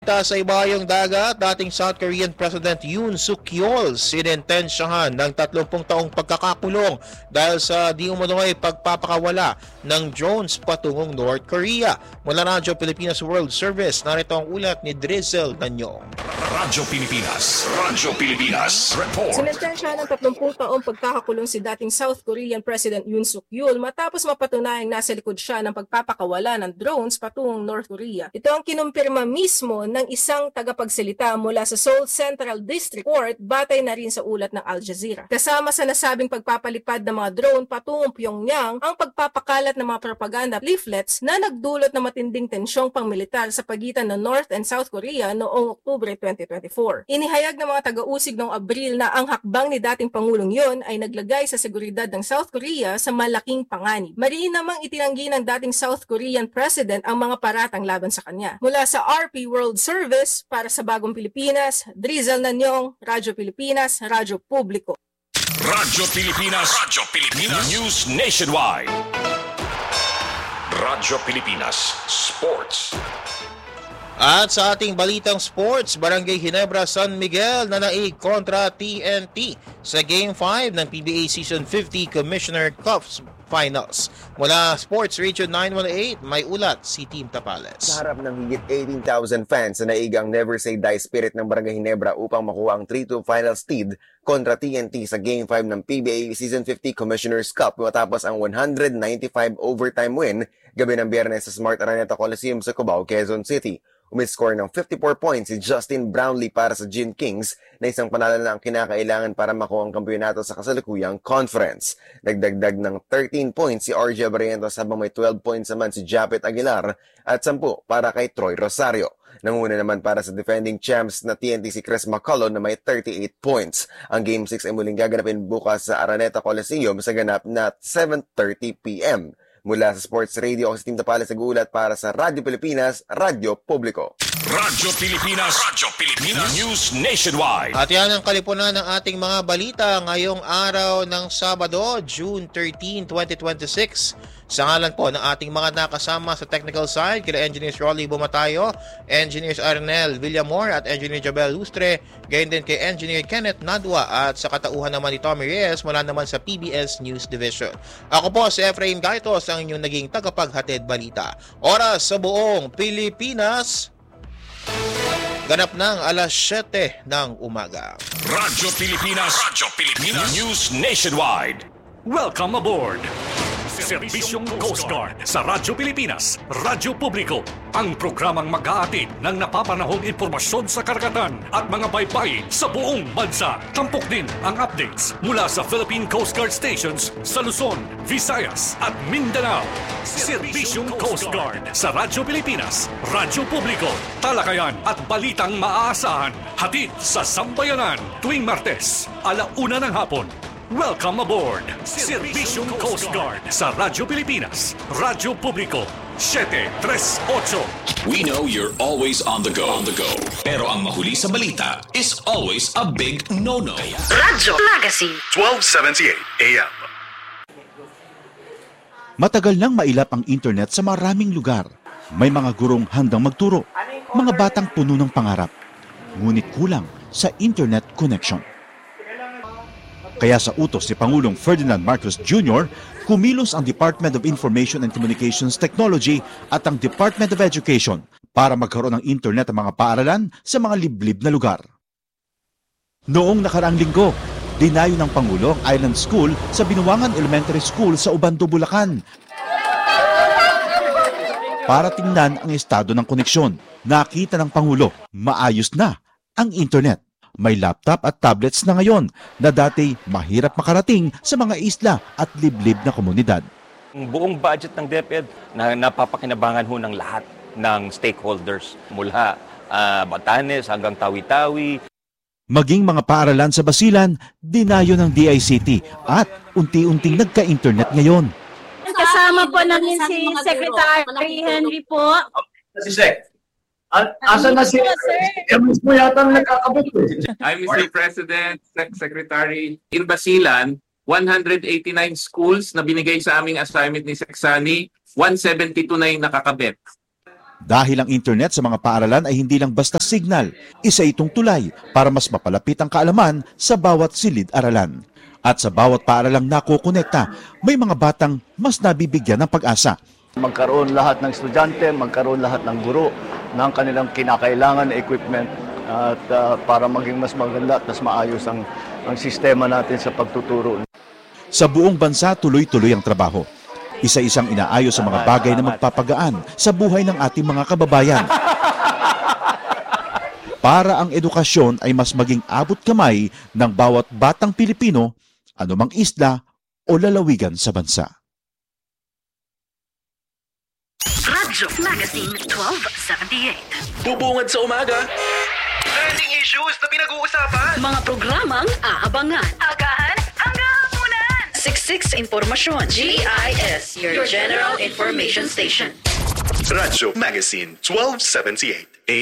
Sa ibayong dagat, dating South Korean President Yoon Suk-yeol sinentensyahan ng 30 taong pagkakakulong dahil sa di umano'y pagpapakawala ng drones patungong North Korea. Mula Radyo Pilipinas World Service, narito ang ulat ni Drizzle Nanyong. Radyo Pilipinas Report. Sinentensyahan ng 30 taong pagkakakulong si dating South Korean President Yoon Suk-yeol matapos mapatunayang nasa likod siya ng pagpapakawala ng drones patungong North Korea. Ito ang kinumpirma mismo ng isang tagapagsalita mula sa Seoul Central District Court, batay na rin sa ulat ng Al Jazeera. Kasama sa nasabing pagpapalipad ng mga drone patungong Pyongyang ang pagpapakalat ng mga propaganda leaflets na nagdulot ng matinding tensyong pangmilitar sa pagitan ng North and South Korea noong Oktubre 2024. Inihayag ng mga taga-usig noong Abril na ang hakbang ni dating Pangulong yon ay naglagay sa seguridad ng South Korea sa malaking panganib. Mariin namang itinanggi ng dating South Korean President ang mga paratang laban sa kanya. Mula sa RP World Service, para sa Bagong Pilipinas, Drizzle Nanyong, Radyo Pilipinas, Radyo Publiko. Radyo Pilipinas News Nationwide. Radyo Pilipinas Sports. At sa ating balitang sports, Barangay Ginebra San Miguel nanaig kontra TNT sa Game 5 ng PBA Season 50 Commissioner Cup Finals. Mula Sports Region 918, may ulat si Team Tapales. Sa harap ng higit 18,000 fans na naigang Never Say Die spirit ng Barangay Ginebra upang makuha ang 3-2 final steed kontra TNT sa Game 5 ng PBA Season 50 Commissioner's Cup matapos ang 195 overtime win gabi ng Biyernes sa Smart Araneta Coliseum sa Cubao, Quezon City. Umiscore ng 54 points si Justin Brownlee para sa Gin Kings na isang panalo na ang kinakailangan para makuha ang kampeonato sa kasalukuyang conference. Nagdagdag ng 13 points si RJ Barrientos habang may 12 points naman si Japet Aguilar at 10 para kay Troy Rosario. Nanguna naman para sa defending champs na TNT si Chris McCullon na may 38 points. Ang Game 6 ay muling gaganapin bukas sa Araneta Coliseum sa ganap na 7:30 p.m. Mula sa Sports Radio, ako si Team Tapales nag-uulat para sa Radyo Pilipinas, Radyo Publiko. Radyo Pilipinas News Nationwide. At yan ang kalipunan ng ating mga balita ngayong araw ng Sabado, June 13, 2026. Sa ngalan po ng ating mga nakasama sa technical side, kila Engineers Rolly Bumatayo, Engineers Arnel Villamor at Engineer Jabel Lustre, gayon din kay Engineer Kenneth Nadwa at sa katauhan naman ni Tommy Reyes mula naman sa PBS News Division. Ako po si Efrain Gaitos, ang inyong naging tagapaghatid balita. Oras sa buong Pilipinas, ganap ng alas 7 ng umaga. Radyo Pilipinas News Nationwide. Welcome aboard. Serbisyong Coast Guard sa Radyo Pilipinas, Radyo Publiko, ang programang mag-aatid ng napapanahong impormasyon sa karagatan at mga baybay sa buong bansa. Tampok din ang updates mula sa Philippine Coast Guard stations sa Luzon, Visayas at Mindanao. Serbisyong Coast Guard sa Radyo Pilipinas, Radyo Publiko, talakayan at balitang maaasahan, hatid sa sambayanan tuwing Martes, 1:00 ng hapon. Welcome aboard! Serbisyong Coast Guard sa Radyo Pilipinas, Radyo Publiko, 738. We know you're always on the go. Pero ang mahuli sa balita is always a big no-no. Radyo Magazine 1278 AM. Matagal nang mailap ang internet sa maraming lugar. May mga gurong handang magturo, mga batang puno ng pangarap. Ngunit kulang sa internet connection. Kaya sa utos si Pangulong Ferdinand Marcos Jr., kumilos ang Department of Information and Communications Technology at ang Department of Education para magkaroon ng internet ang mga paaralan sa mga liblib na lugar. Noong nakaraang linggo, dinayo ng Pangulo ang Island School sa Binuangan Elementary School sa Ubando, Bulacan para tingnan ang estado ng koneksyon. Nakita ng Pangulo, maayos na ang internet. May laptop at tablets na ngayon na dati mahirap makarating sa mga isla at liblib na komunidad. Ang buong budget ng DepEd na napapakinabangan ho ng lahat ng stakeholders mula Batanes hanggang Tawi-Tawi. Maging mga paaralan sa Basilan, dinayo ng DICT at unti-unting nagka-internet ngayon. Kasama po namin si Secretary Henry po. Si Sec. Asan na si MS mo yata nakakabot eh. I'm Mr. President, Secretary. In Basilan, 189 schools na binigay sa aming assignment ni Seksani, 172 na yung nakakabit. Dahil ang internet sa mga paaralan ay hindi lang basta signal, isa itong tulay para mas mapalapit ang kaalaman sa bawat silid-aralan. At sa bawat paaralang nakukonekta, may mga batang mas nabibigyan ng pag-asa. Magkaroon lahat ng estudyante, magkaroon lahat ng guro ng kanilang kinakailangan na equipment at para maging mas maganda at mas maayos ang sistema natin sa pagtuturo. Sa buong bansa, tuloy-tuloy ang trabaho. Isa-isang inaayos sa mga bagay na magpapagaan sa buhay ng ating mga kababayan. Para ang edukasyon ay mas maging abot kamay ng bawat batang Pilipino, anumang isla o lalawigan sa bansa. Radyo Magazine 1278. Bubungad sa umaga. Trending issues na pinag-uusapan. Mga programang aabangan. Agahan hanggang hapunan. Siksik impormasyon. GIS, your general information station. Radyo Magazine 1278.